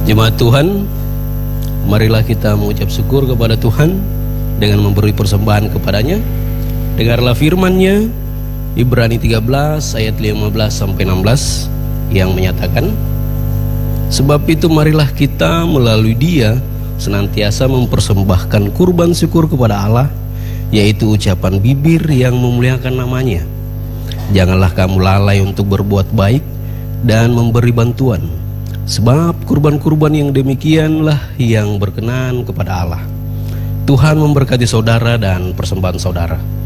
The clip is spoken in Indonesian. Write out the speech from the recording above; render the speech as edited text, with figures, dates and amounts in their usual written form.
Jemaat Tuhan, marilah kita mengucap syukur kepada Tuhan dengan memberi persembahan kepadanya. Dengarlah firman-Nya, Ibrani 13 ayat 15-16 yang menyatakan, sebab itu marilah kita melalui Dia senantiasa mempersembahkan kurban syukur kepada Allah, yaitu ucapan bibir yang memuliakan namanya. Janganlah kamu lalai untuk berbuat baik dan memberi bantuan, sebab kurban-kurban yang demikianlah yang berkenan kepada Allah. Tuhan memberkati saudara dan persembahan saudara.